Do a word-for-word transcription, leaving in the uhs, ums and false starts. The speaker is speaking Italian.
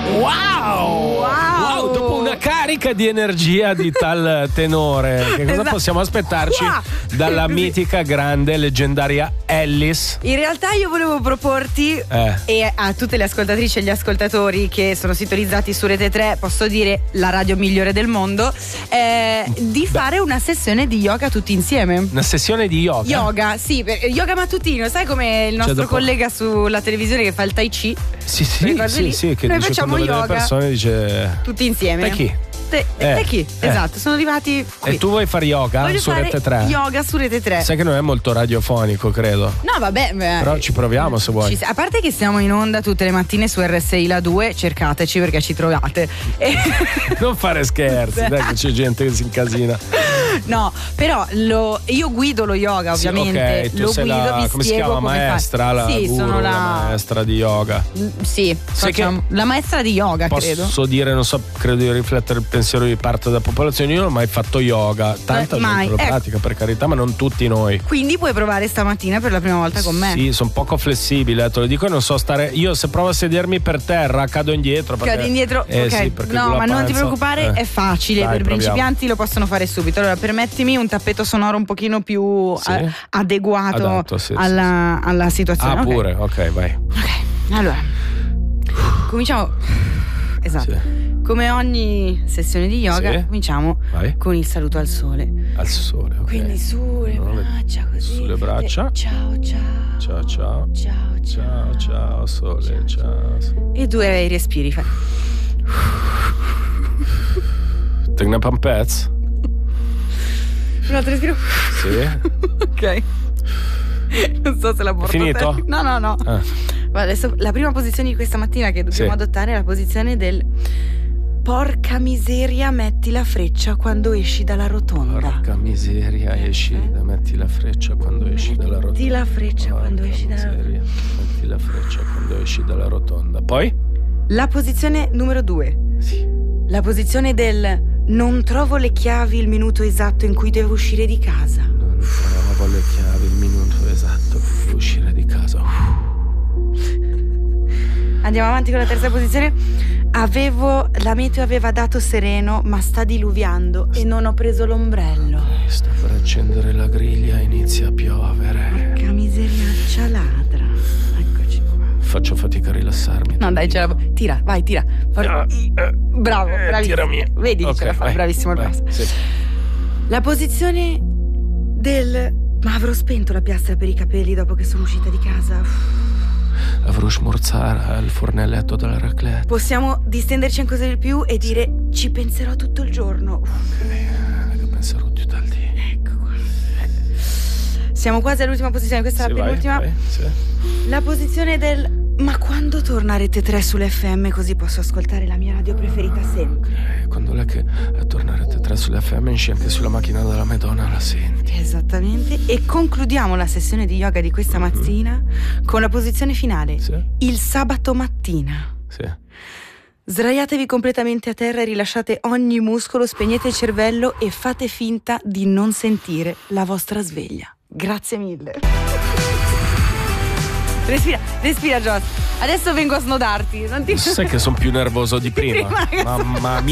Wow! Wow! Dopo una carica di energia di tal tenore, che cosa Esatto. possiamo aspettarci Wow! dalla mitica, grande, leggendaria Ellis? In realtà io volevo proporti Eh. e a tutte le ascoltatrici e gli ascoltatori che sono sintonizzati su Rete tre, posso dire la radio migliore del mondo, eh, di fare una sessione di yoga tutti insieme. Una sessione di yoga? Yoga, sì, per, yoga mattutino, sai come il nostro dopo- collega sulla televisione che fa il tai chi? Sì, sì, Quelle cose sì, lì. sì, che Noi dice facciamo quando vede le yoga persone dice tutti insieme. Tai chi? Te, Eh, Tai chi? eh. Esatto, sono arrivati qui. E tu vuoi fare yoga Voglio su fare Rete tre? yoga su Rete tre. Sai che non è molto radiofonico, credo. No, vabbè, beh, Però ci proviamo se vuoi. ci- a parte che siamo in onda tutte le mattine su R S I La due, cercateci perché ci trovate. E- Non fare scherzi, dai, che c'è gente che si incasina. no, però lo- io guido lo yoga, Sì, ovviamente. ok, tu lo sei guido, la, vi come si spiego chiama, come fare. maestra, la Sì, guru, sono la la maestra di yoga. Sì, Sai facciamo- la maestra di yoga, credo. Posso dire, non so, credo di riflettere il pensiero di parte della popolazione. Io non ho mai fatto yoga, tanta Eh, mai. gente lo Ecco. pratica, per carità, ma non tutti noi. Quindi puoi provare stamattina per la prima volta con me. Sì, sono poco flessibile, te lo dico, e non so stare. Io se provo a sedermi per terra cado indietro. Perché, Cadi indietro, eh, ok. sì, perché No, con la ma non ti panza- preoccupare, eh. è facile. Dai, per i proviamo. principianti lo possono fare subito. Allora, permettimi un tappeto sonoro un pochino più Sì. a- adeguato Adatto, sì, sì, alla, alla situazione. Ah, Ok. pure, ok, vai. Ok, allora cominciamo. Esatto. Sì. Come ogni sessione di yoga, Sì. cominciamo Vai. con il saluto al sole. Al sole, ok. Quindi sulle No, le- braccia così. sulle braccia. E ciao ciao. Ciao, ciao. Ciao Ciao, ciao, sole, ciao. E due respiri. Fai. Tecna Pampez? Un altro respiro. Sì. Ok. Non so se la porto Finito? a te. No, no, no. Ah. Guarda, adesso la prima posizione di questa mattina che dobbiamo Sì. adottare è la posizione del porca miseria, metti la freccia quando esci dalla rotonda. Porca miseria, esci, da- metti la freccia quando esci dalla rotonda. Metti la freccia Porca quando esci dalla rotonda. miseria, metti la freccia quando esci dalla rotonda. Poi? La posizione numero due. Sì. La posizione del non trovo le chiavi il minuto esatto in cui devo uscire di casa. Non trovo le chiavi, il minuto esatto per uscire di casa. Andiamo avanti con la terza posizione. Avevo, la meteo aveva dato sereno, ma sta diluviando e non ho preso l'ombrello. Sto per accendere la griglia, inizia a piovere. Porca miseriaccia ladra. Eccoci qua. Faccio fatica a rilassarmi. No, dai, ce la tira, vai, tira. For- Ah, eh, Bravo, eh, bravissimo. tirami. Vedi che Ok, ce la fa, vai, bravissimo il vai, passo. sì. La posizione del ma avrò spento la piastra per i capelli dopo che sono uscita di casa. Uff. Avrò smorzare il fornelletto della raclette. Possiamo distenderci ancora di più e dire ci penserò tutto il giorno. Uff. Che penserò più tardi. Ecco qua. Siamo quasi all'ultima posizione, questa è Sì, la vai, penultima. vai, sì. La posizione del ma quando torna Rete tre sull'F M così posso ascoltare la mia radio preferita sempre. Eh, Quando lei che a tornare a tre sull'F M esce anche sulla macchina della Madonna, la senti. Esattamente. E concludiamo la sessione di yoga di questa mattina con la posizione finale. Sì. Il sabato mattina. Sì. Sdraiatevi completamente a terra e rilasciate ogni muscolo, spegnete il cervello e fate finta di non sentire la vostra sveglia. Grazie mille. Respira, respira Joss. Adesso vengo a snodarti. Non ti... Sai che sono più nervoso di prima. Prima che Mamma mia.